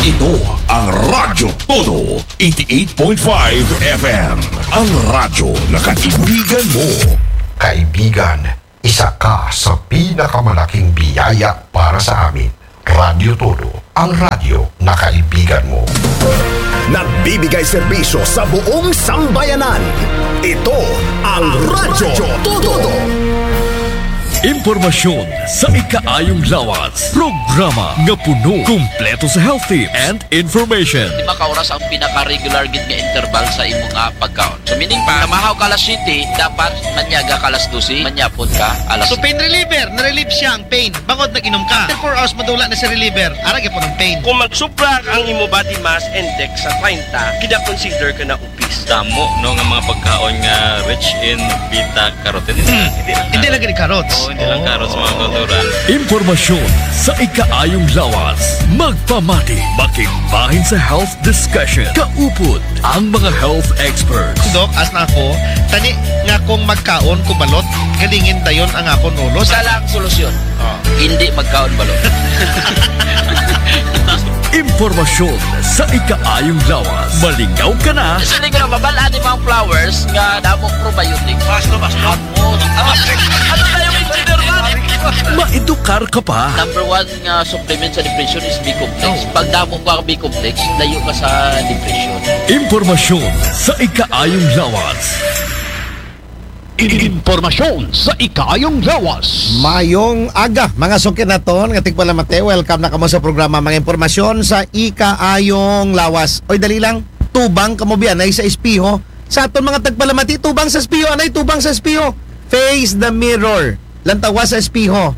Ito ang Radyo Todo 88.5 FM. Ang radyo na kaibigan mo. Kaibigan, isa ka sa pinakamalaking biyaya para sa amin. Radyo Todo, ang radyo na kaibigan mo. Nagbibigay serbisyo sa buong sambayanan. Ito ang Radyo Todo. Impormasyon sa ikaayong lawas. Programa nga puno, kumpleto sa health tips and information. 5 ka oras ang pinaka-regular gid nga interval sa imong pagkaon. So meaning pa, namahaw ka alas 7, dapat manyaga ka alas 12, manyapon ka alas. So pain reliever, na-relieve siya ang pain. Bangod nag-inom ka. After 4 hours madula na si reliever, arag po ng pain. Kung magsupra ang imo body mass index sa 30, kina-consider ka na obese. Damo no nga mga pagkaon nga rich in beta carotene. Hindi lang gani carrots. Hindi lang carrots mga kauturan. Impormasyon sa ikaayong lawas. Magpamati, makigbahin sa health discussion. Kaupod ang mga health experts. Dok, as na ako, tani nga kung magkaon ko balot, galingin dayon ang akon ulo. Sa lang solusyon. Hindi magkaon balot. Impormasyon sa ikaayong lawas. Malingaw ka na. Sa ligo na babalaan ni mga flowers nga damong probiotics. Basta. Ano tayo engineer man? Maedukar ka pa. Number 1 nga supplement sa depression is B-complex. Pag damong ka B-complex, layo ka sa depression. Impormasyon sa ikaayong lawas. Impormasyon sa ikaayong lawas. Mayong aga, mga sukin na ton, nga tigpalamate, welcome na kamo sa programa mga impormasyon sa ikaayong lawas. Oy, dali lang, tubang kamo biyan ay sa espiho. Sa aton mga tagpalamati, tubang sa espiho, anay tubang sa espiho. Face the mirror, lantawa sa espiho.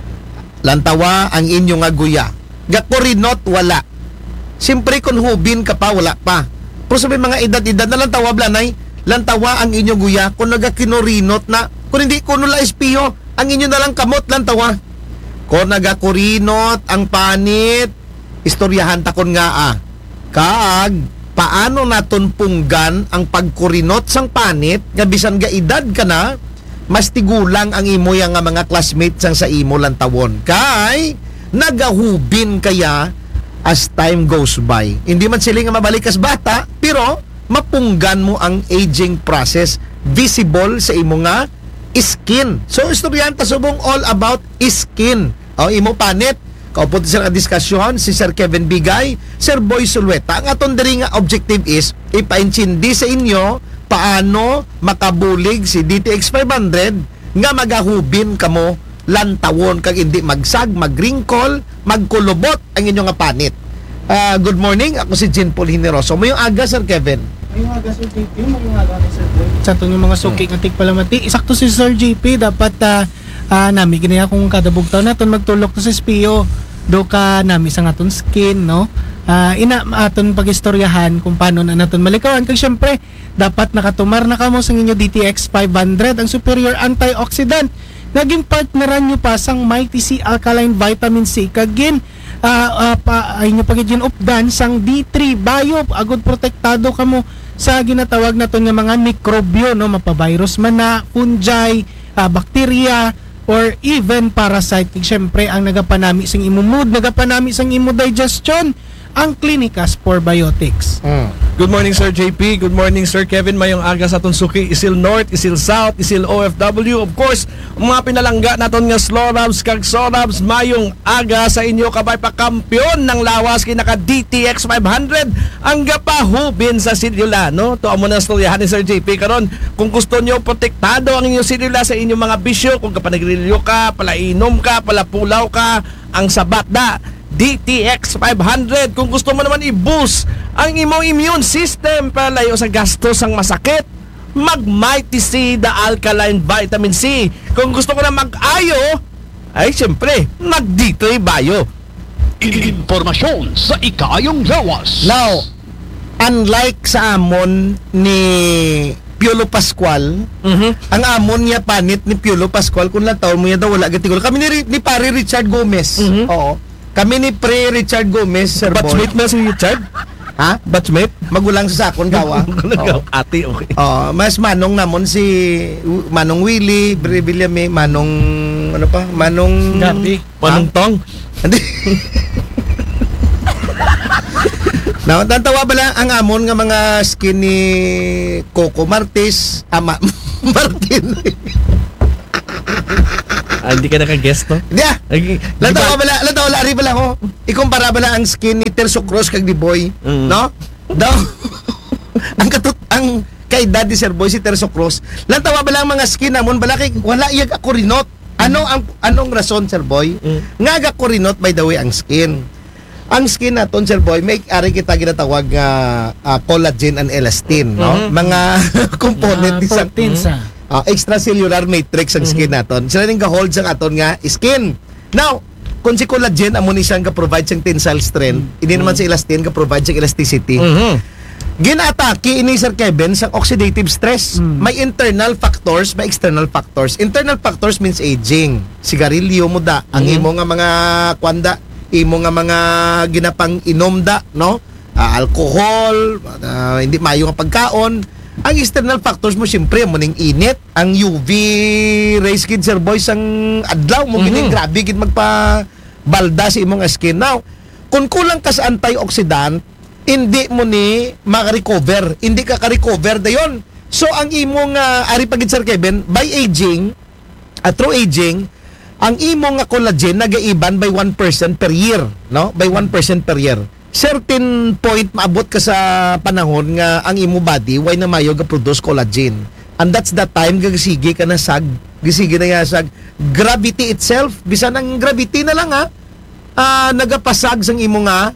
Lantawa ang inyong aguya. Gakurinot, wala. Siyempre kung hubin ka pa, wala pa. Pero sabi mga edad-edad na lantawa blanay, lantawa ang inyong guya kung nagakinorinot na kung hindi ko nula espiho ang inyo na lang kamot lantawa kung nagakurinot ang panit istoryahan takon nga kaag paano naton punggan ang pagkurinot sang panit nga bisan ga edad ka na mas tigulang ang imo yang nga mga classmates sang sa imo lantawon kay nagahubin kaya as time goes by hindi man sila nga mabalik as bata pero mapunggan mo ang aging process visible sa imo nga skin. So istoryanta subong all about skin. O imo panit. Kaupo sa diskusyon si Sir Kevin Bigay, Sir Boy Sulueta. Ang aton diri nga objective is ipaintindi sa inyo paano makabulig si DTX 500 nga magahubin kamo lantawon kag hindi magsag, magringkol, magkulubot ang inyong nga panit. Good morning, ako si Jean Paul Hineroso. Mayong aga, Sir Kevin. Mayong aga, Sir JP. Mayong aga ni Sir Boy. Sa yung mga suki ng tigpalamati. Isakto si Sir JP. Dapat nami ginaya kung kada bugtaw natin magtulok to sa espiyo. Do ka nami sa aton skin, no? Ina aton pagistoryahan kung paano na naton malikawan. Kag syempre, dapat nakatumar na kamo sa inyo DTX 500, ang superior antioxidant. Naging partneran nyo pa sang Mighty C Alkaline Vitamin C. Kagin, inyo pagiging updan sang D3 Bio agud protektado kamo sa ginatawag naton nga mga mikrobyo no mapavirus man na fungi, bacteria or even parasite. Syempre ang nagapanami sang imo mood, nagapanami sang imo digestion ang Clinicas Probiotics. Good morning Sir JP, good morning Sir Kevin. Mayong aga sa aton suki, Isil North, Isil South, Isil OFW. Of course, mga pinalangga naton nga Slorabs kag Sorabs, mayong aga sa inyo kabay pa kampiyon ng lawas kay naka DTX 500 ang gapahubin sa silula, no? To amo na storyahan ni Sir JP karon. Kung gusto niyo protektado ang inyong silula sa inyong mga bisyo, kung kapanagrilyo ka, palainom ka, palapulaw ka, ang sabat da DTX 500. Kung gusto mo naman i-boost ang imong immune system para layo sa gastos ang masakit, mag-Mighty C the Alkaline Vitamin C. Kung gusto ko na mag-ayo, ay siyempre, mag-D3 Bio. Impormasyon sa ikaayong lawas. Now, unlike sa amon ni Piolo Pascual, ang amon niya panit ni Piolo Pascual kung lang taon mo niya daw wala gatigol. Kami ni pare Richard Gomez. Oo. Kami ni Pre Richard Gomez, Sir Boy. Batchmate na si Richard? Ha? Batchmate? Magulang sa sakon gawa. Ate, okay. Mas manong namon si Manong Willie, Bre Villame, Manong ano pa? Manong Gabi. Manong Tong. Hindi. Now, tantawa ba lang ang amon nga mga skin ni Coco Martis, Martin. Hindi ka naka-guest, no? Yeah. Lantawa ari ba lang ho? Ikumpara ba lang ang skin ni Terso Cruz kag ni Boy, no? Daw. ang kay Daddy Sir Boy si Terso Cruz. Lantawa ba lang mga skin namon bala kay wala iyag ako rinot. Anong rason, Sir Boy? Nga ako rinot by the way ang skin. Ang skin naton, Sir Boy, may ari kita ginatawag nga collagen and elastin, no? Mga component sa extracellular matrix ang skin naton. Sila ning ga-hold sa aton nga skin. Now, kung si collagen amo ni siyang ga-provide siyang tensile strength, hindi naman si elastin ga-provide siyang elasticity. Ginatake ini Sir Kevin sa oxidative stress. May internal factors, may external factors. Internal factors means aging. Sigarilyo mo da, ang imo nga mga kwanda, imo nga mga ginapang inom da, no? Alcohol, hindi mayo nga pagkaon. Ang external factors mo siyempre mo ning init, ang UV rays kid Sir Boy sang adlaw mo gining grabe gid magpa-balda sa imong skin. Now, kung kulang ka sa antioxidant, hindi mo ni maka-recover. Hindi ka ka-recover dayon. So ang imong ari pagid Sir Kevin, by aging, through aging, ang imong collagen nagaiban by 1% per year, no? By 1% per year. Certain point maabot ka sa panahon nga ang imo body why na mayo ga produce collagen. And that's the time gagisige ka na sag, gisige na ya sag gravity itself, bisan ang gravity na lang nagapasag sang imo nga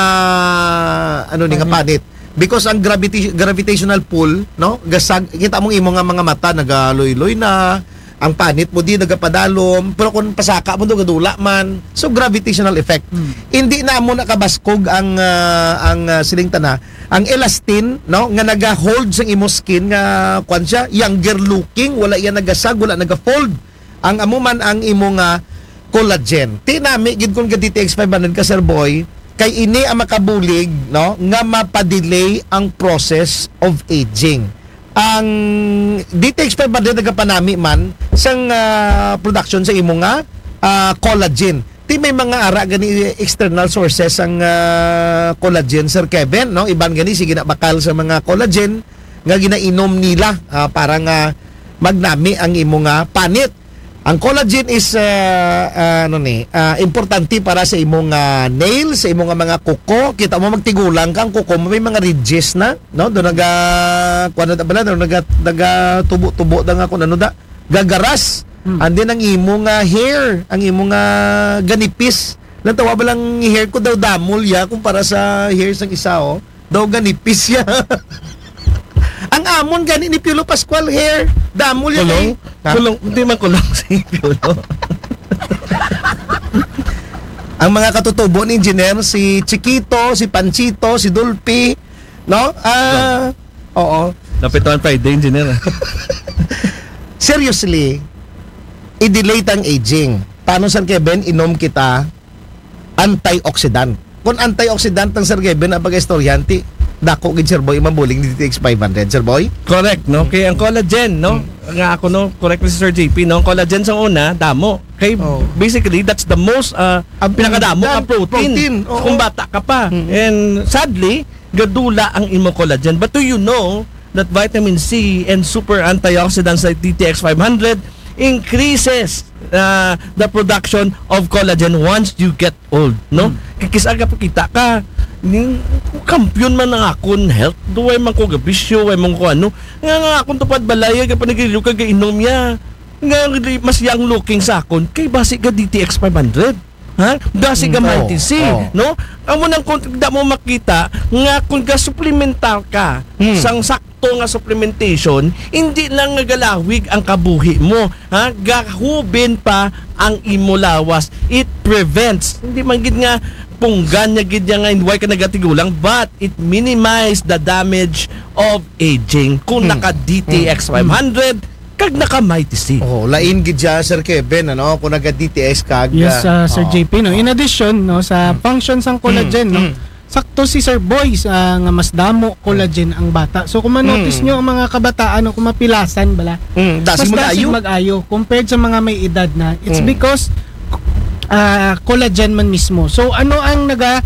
nga panit. Because ang gravitational pull, no? Gasag kita mong imo nga mga mata nagaloy-loy na, ang panit mo di nagapadalom, pero kung pasaka mo do gadula man. So gravitational effect. Hindi na mo nakabaskog ang siling tana, ang elastin, no, nga naga-hold sa imo skin nga kwan siya, younger looking, wala yan nagasag, wala naga-fold. Ang amo man ang imo nga collagen. Tinami gid kun DTX 500 ka Sir Boy, kay ini ang makabulig, no, nga mapadelay ang process of aging. Ang DTX 500 nagapanami man sang production sa imo nga collagen. Ti may mga ara gani external sources ang collagen Sir Kevin, no? Iban gani sige na bakal sa mga collagen nga ginainom nila para nga magnami ang imo nga panit. Ang collagen is importante para sa imong nails, sa imong mga kuko. Kita mo magtigulang kang kuko mo may mga ridges na, no? Do naga tubo-tubo da nga kun ano da. Gagaras. And then ang imong hair, ang imong ganipis. Natawa ba lang hair ko daw damol ya kumpara sa hair sang isa daw ganipis ya. Ang amon gani ni Piolo Pascual hair. Damol yan Kulong, hindi man kulong si Piolo. Ang mga katutubo ni engineer, si Chiquito, si Panchito, si Dulpi, no? Oo. Napituan Friday, engineer. Seriously, i-delay tang aging. Paano Sir Kevin, inom kita antioxidant. Kung antioxidant ng Sir Kevin, ang pag-istoryanti, dako gid Sir Boy mabuling ni DTX 500 Sir Boy. Correct, no? Kay ang collagen, no? Nga ako, no? Correct ni Sir JP, no? Ang collagen sa una damo. Kay basically that's the most pinakadamo ang protein. Kung bata ka pa. And sadly, gadula ang imong collagen. But do you know that vitamin C and super antioxidants like DTX 500 increases the production of collagen once you get old, no? Kikisaga pa kita ka kampiyon man ng akon health, duway man ko gabisyo, way man ko ano, nga akon tupad balaya ka panigiliw ka gainom ya, nga mas young looking sa akon, kay basi ka DTX 500, ha? Basi ka Mighty C, no? Amo nang kung da mo makita, nga kung ka supplemental ka, sang sakto nga supplementation, hindi lang nagalawig ang kabuhi mo, ha? Gahubin pa ang imo lawas. It prevents, hindi man gid nga punggan niya gid nga why ka nagatigulang, but it minimize the damage of aging kung naka DTX 500 kag naka Mighty C. Lain gid siya Sir Kevin, ano, kung naga DTX kag Sir JP, no. In addition, no, sa functions ng collagen, no, sakto si Sir Boy nga mas damo collagen ang bata. So kung ma-notice nyo ang mga kabataan, no, kung mapilasan bala, mas dasig mag-ayo compared sa mga may edad na. It's because collagen man mismo. So ano ang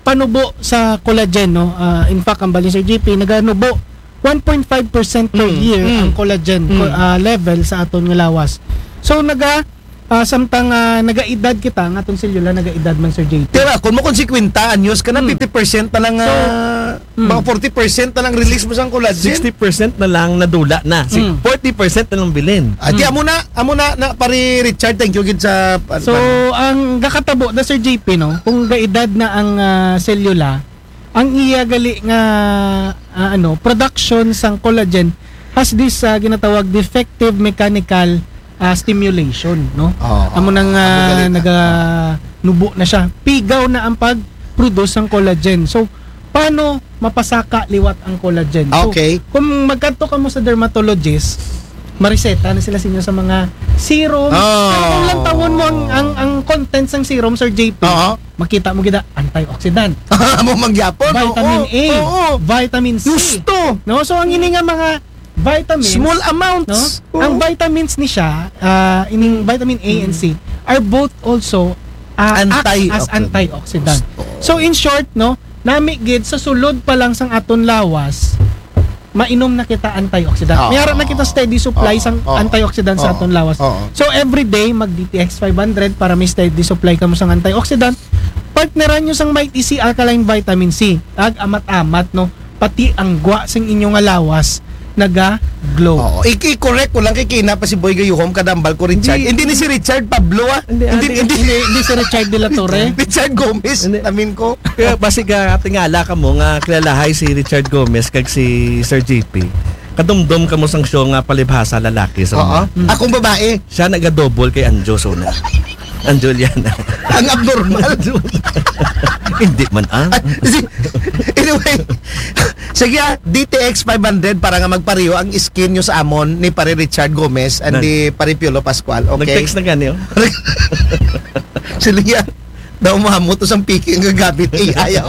panubo sa collagen, no? In fact, ang bali Sir JP naganubo 1.5% per year ang collagen level sa aton nga lawas. So samtang nagaedad kita nga atong selula nagaedad man Sir JP. Pero kung mo konsekwenta anyos ka na 50% na lang mga 40% na lang release mo sa collagen. 60% na lang nadula na. 40% na lang bilin. Ati amo na pari Richard, thank you gid sa So ang gakatabo na Sir JP, no, kung gaedad na ang selula, ang iya gali nga production sang collagen has this ginatawag defective mechanical stimulation, no? Amo nang nubo na siya. Pigaw na ang pag-produce ng collagen. So paano mapasaka liwat ang collagen? Okay. So, kung magkanto ka mo sa dermatologist, mariseta na sila sa inyo sa mga serum. Pero kung lang tawon mo ang contents ng serum, Sir JP, makita mo gida antioxidant. Mo mangyapon. Vitamin A, vitamin C. Gusto. No? So ang ini nga mga vitamins, small amounts, no? Ang vitamins ni siya, ining vitamin A and C are both also act as antioxidant. So in short, no, nami gid sa sulod pa lang sang aton lawas, mainom na kita antioxidant. Mayara na kita steady supply sang antioxidant sa aton lawas. So every day mag DTX 500 para may steady supply kamo sang antioxidant. Partneran nyo sang Mighty C Alkaline Vitamin C. Amat-amat, no, pati ang gwa sing inyong lawas naga-glow. I-correct ko lang kay Kina pa si Boy Gayuhom kadambal ko Richard. Hindi ni si Richard Pablo Hindi si Richard de la Torre. Richard Gomez, amin ko. Kaya basig tingala ka mo nga kilalahay si Richard Gomez kag si Sir JP. Kadumdum ka mo sang show nga palibhasa lalaki sa Akong babae. Siya naga-double kay Anjo Sona. Anjoliana. Ang abnormal. Hindi man Anyway, sige, DTX 500 para nga magpariho ang skin nyo sa amon ni pare Richard Gomez and di pare Piolo Pascual. Okay? Nag-text na gani, Sila yan. Daw mahamot o sang piki ang gagamit. Ayaw.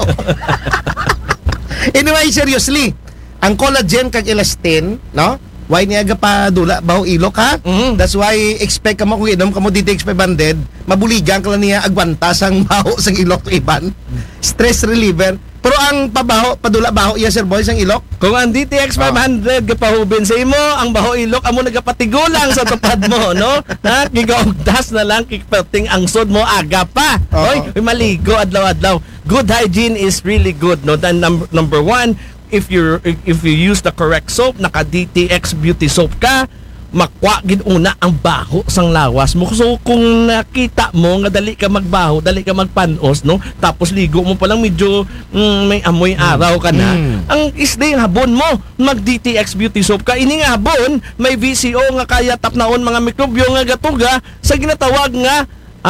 Anyway, seriously, ang collagen kag elastin, no? Why niya pa dula baho ilok ha? That's why expect ka mo kung inom ka mo DTX 500, mabuligan ka lang niya agwanta sang baho sang ilok iban. Stress reliever. Pero ang padula baho iya Sir Boy sang ilok. Kung ang DTX 500 gapahubin sa imo, ang baho ilok amo nagapatigulang sa tupad mo, no? Ha, gigaugdas na lang kikpating ang sod mo aga pa. Oy, maligo adlaw-adlaw. Good hygiene is really good, no? Then number one, if you use the correct soap, naka DTX beauty soap ka, makwa gid una ang baho sang lawas mo. So kung nakita mo nga dali ka magbaho, dali ka magpanos, no, tapos ligo mo pa lang medyo may amoy araw ka na, ang isday habon mo mag DTX beauty soap ka. Ini nga habon may VCO nga kaya tapnaon mga mikrobyo nga gatuga sa ginatawag nga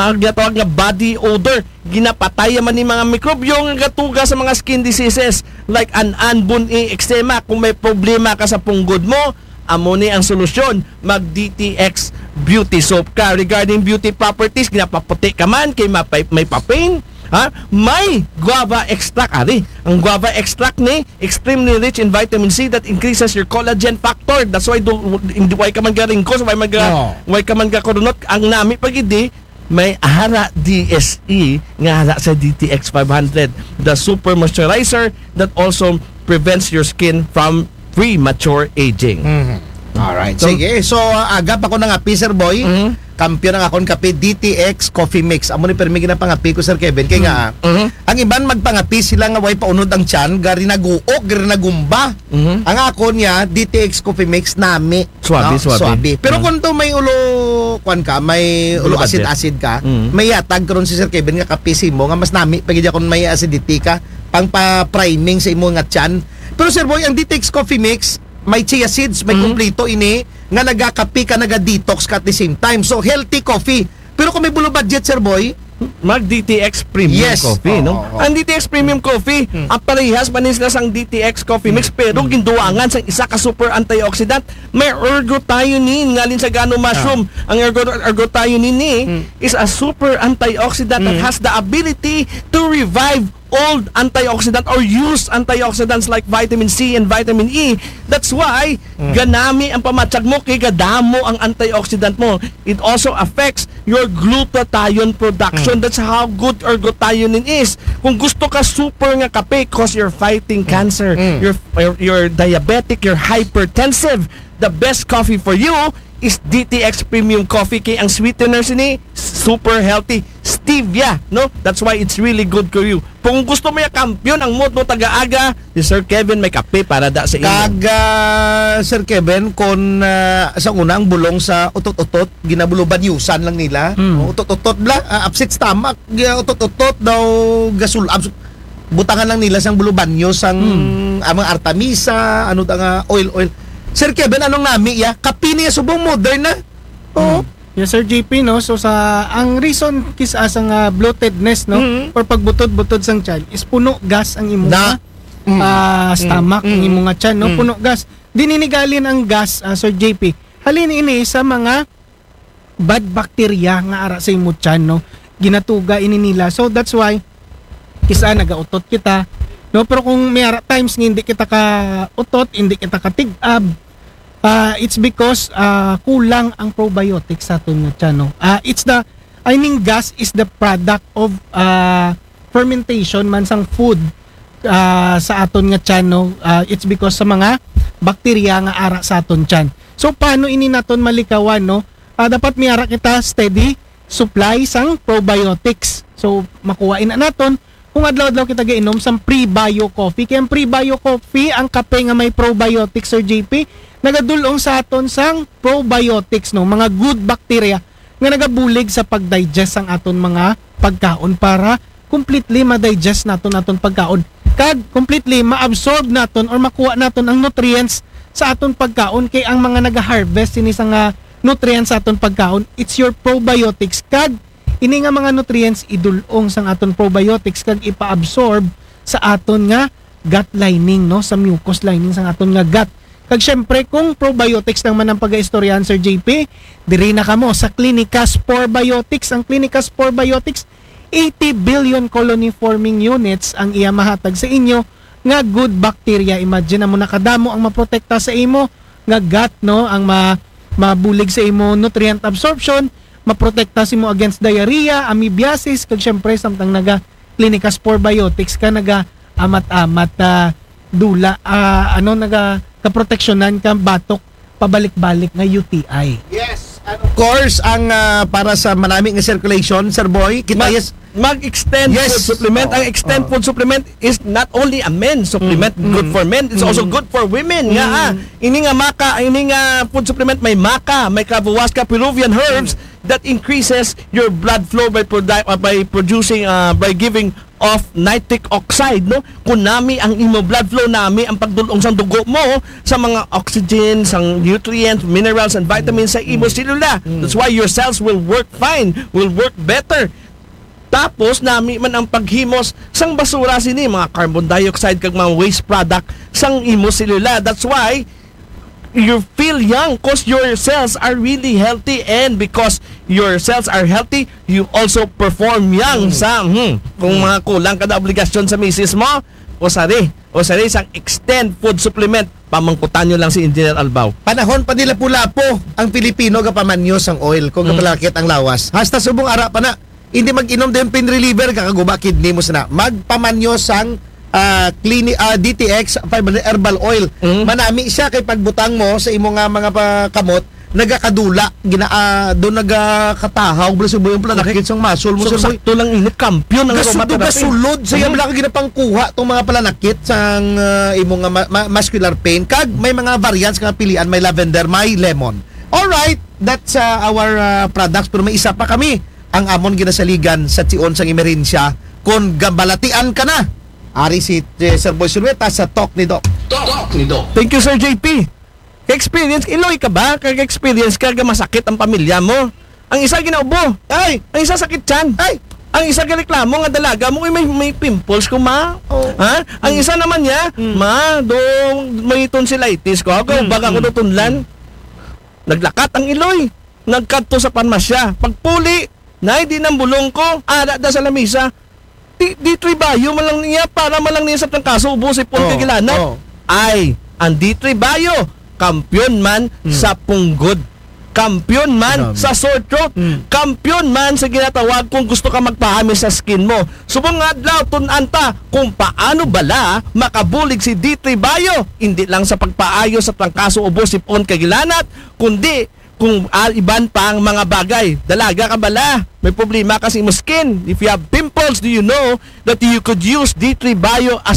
body odor. Ginapatay man ni mga mikrobyo nga gatuga sa mga skin diseases like bun-i, eczema. Kung may problema ka sa punggod mo, amo ni ang solusyon, mag DTX beauty soap ka. Regarding beauty properties, ginapaputi ka man kay may papain, may guava extract Ang guava extract ni extremely rich in vitamin C that increases your collagen factor. That's why why ka man garingkos, why ka man gakurunot. Ang nami pagidi may hara DSE nga hara sa DTX 500, the super moisturizer that also prevents your skin from premature aging. Alright, sige. So, agap ako ng api, Sir Boy. Kampiyon ng akong kape, DTX Coffee Mix. Amo ni permi ginapangapi ko, Sir Kevin. Kaya nga, ang iban magpangapi sila nga way paunod ang tiyan, gari naguok, gari nagumba. Ang ako niya, DTX Coffee Mix, nami. Swabe. Pero kung to may may ulo acid ka, may yatag karon si Sir Kevin nga kape mo, nga mas nami, pagidya kung may acidity ka, pang pa-priming sa imo nga tiyan. Pero Sir Boy, ang DTX Coffee Mix, may chia seeds, may kumpleto ini nga nagakapi ka, naga-detox ka at the same time. So, healthy coffee. Pero kung may bulo budget, Sir Boy, mag DTX Premium Coffee, no? Ang DTX Premium Coffee, ang parehas manis na sang DTX Coffee Mix, pero ginduangan sa isa ka super antioxidant. May ergothioneine ngalin sa gano mushroom. Ang ergothioneine ni is a super antioxidant that has the ability to revive old antioxidant or used antioxidants like vitamin C and vitamin E. That's why ganami ang pamatsag mo kay gadamo ang antioxidant mo. It also affects your glutathione production. That's how good your glutathione is. Kung gusto ka super nga kape cause you're fighting cancer, you're diabetic, you're hypertensive, the best coffee for you is DTX Premium Coffee kay ang sweetener sini super healthy stevia, no? That's why it's really good for you. Kung gusto mo ya kampiyon ang mood mo taga-aga, si Sir Kevin may kape para da sa inyo. Sir Kevin, kung sa unang bulong sa utot-utot, ginabuluban yusan lang nila. Utot-utot bla, upset stomach, utot-utot daw gasul butangan lang nila sang bulubanyo sang amang artamisa, ano nga oil. Sir Kevin, anong nami ya? Kapi niya subong modern na. Oo. Yes, Sir JP, no? So, ang reason kisa sang bloatedness, no? Or pagbutod-butod sang tiyan is puno gas ang imo stomach, ang imo nga tiyan, no? Puno gas. Dininigalin ang gas, Sir JP. Halin ini sa mga bad bacteria nga ara sa imo tiyan, no? Ginatuga ini nila. So, that's why kisa nagautot kita, no? Pero kung may times nga hindi kita ka utot, hindi kita ka tig-ab, it's because kulang ang probiotics sa aton nga tiyan, no? Gas is the product of fermentation man sang food sa aton nga tiyan, no? It's because sa mga bakterya nga ara sa aton tiyan. So paano ini naton malikawan, no? Dapat miara kita steady supply sang probiotics. So makuhain na naton kung adlaw-adlaw kita gainom sang pre-bio coffee. Kaya ang pre-bio coffee, ang kape nga may probiotics, Sir JP, nagadulong sa aton sang probiotics, no, mga good bacteria nga nagabulig sa pagdigest sang aton mga pagkaon para completely ma-digest naton pagkaon. Kag completely ma-absorb naton or makuha naton ang nutrients sa aton pagkaon. Kay ang mga naga-harvest ini sang nutrients sa aton pagkaon, it's your probiotics. Kag ini nga mga nutrients idulong sang aton probiotics kag ipa-absorb sa aton nga gut lining, no, sa mucous lining sang aton nga gut. Kag syempre kung probiotics lang man ang pag-istoryahan, Sir JP, diri na kamo sa Clinica Spore Biotics. Ang Clinica Spore Biotics, 80 billion colony forming units ang iya mahatag sa inyo nga good bacteria. Imagine mo nakadamo ang maprotekta sa imo nga gut, no, ang mabulig sa imo nutrient absorption, maprotekta si mo against diarrhea, amoebiasis, kag syempre samtang naga Clinica Spore Biotics ka naga amat-amat dula naga kaproteksyonan ka batok pabalik-balik nga UTI. Yes, and of course ang para sa marami nga circulation, Sir Boy, kita mag-extend food supplement. Ang extend food supplement is not only a men's supplement, good for men, it's also good for women. Ini nga food supplement may maca, may Kavahuasca Peruvian herbs that increases your blood flow by producing by giving of nitric oxide, no? Kunami ang imo blood flow nami ang pagdulong sang dugo mo sa mga oxygen, sang nutrients, minerals and vitamins sa imo selula. That's why your cells will work fine, will work better. Tapos nami man ang paghimos sang basura sini mga carbon dioxide kag mga waste product sang imo selula. That's why you feel young because your cells are really healthy, and because your cells are healthy, you also perform young sa kung mga kulang kada obligasyon sa misis mo, o sari sang extend food supplement, pamangkutan nyo lang si Engineer Albao. Panahon pa nila pula-po ang Pilipino kapamanyo sang oil kung kapalakit ang lawas. Hasta subong ara pa na hindi mag-inom din pain reliever kakaguba kidney mo sana. Magpamanyo sang DTX 500 herbal oil. Manami siya kay pagbutang mo sa imo nga mga kamot nagakadula doon nagakatahaw blusubo yung planakit sang muscle mo sakto lang init kampiyon ang gasulod sa iya bala ka ginapangkuha tong mga planakit sang imo nga muscular pain. Kag may mga variants nga pilian, may lavender, may lemon. Alright, that's our products, pero may isa pa kami ang amon ginasaligan sa tion sang emerhensya kung gabalatian ka na. Ari si Sir Boy Silueta sa Talk ni Doc. Talk ni Doc. Thank you, Sir JP. Experience, iloy ka ba? Kag-experience ka, masakit ang pamilya mo. Ang isa ginaubo. Ay! Ang isa sakit tiyan. Ay! Ang isa reklamo nga dalaga mo may pimples ko, ma. Ha? Ang isa naman niya, ma, may tonsillitis ko. Ako, baka ko tunlan. Naglakat ang iloy. Nagkadto sa panmasya. Pagpuli, di nang bulong ko, ada da sa lamisa. D3 Bayo malang niya para malang niya sa trangkaso ubos ipon kagilanat. Ay, ang D3 Bayo kampiyon man sa punggod. Kampiyon man sa sore throat. Kampiyon man sa ginatawag kung gusto ka magpahami sa skin mo. Subong adlaw tunanta kung paano bala makabulig si D3 Bayo. Hindi lang sa pagpaayo sa trangkaso ubos ipon kagilanat, kundi kung iban pang mga bagay. Dalaga ka bala, may problema kasi mo skin. If you have pimples, do you know that you could use D3 Bayo as